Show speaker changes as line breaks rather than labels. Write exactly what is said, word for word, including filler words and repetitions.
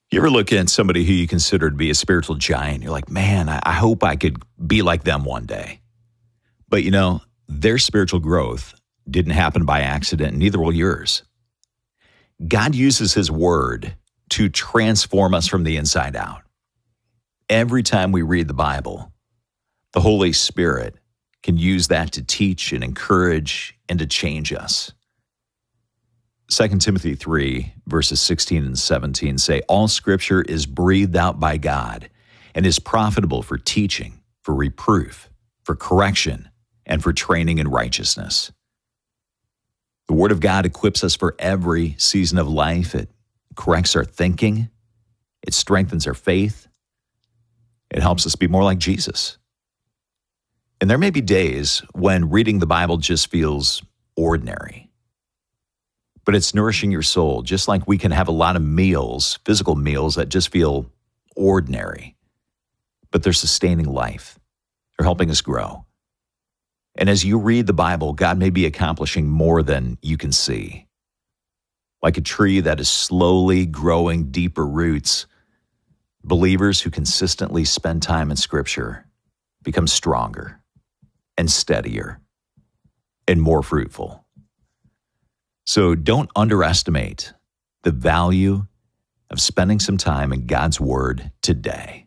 You ever look at somebody who you consider to be a spiritual giant? You're like, man, I, I hope I could be like them one day. But you know, their spiritual growth didn't happen by accident, and neither will yours. God uses his word to transform us from the inside out. Every time we read the Bible, the Holy Spirit can use that to teach and encourage and to change us. Second Timothy three, verses sixteen and seventeen say, all scripture is breathed out by God and is profitable for teaching, for reproof, for correction, and for training in righteousness. The Word of God equips us for every season of life. It corrects our thinking. It strengthens our faith. It helps us be more like Jesus. And there may be days when reading the Bible just feels ordinary, but it's nourishing your soul, just like we can have a lot of meals, physical meals, that just feel ordinary, but they're sustaining life. They're helping us grow. And as you read the Bible, God may be accomplishing more than you can see. Like a tree that is slowly growing deeper roots, believers who consistently spend time in Scripture become stronger and steadier and more fruitful. So don't underestimate the value of spending some time in God's Word today.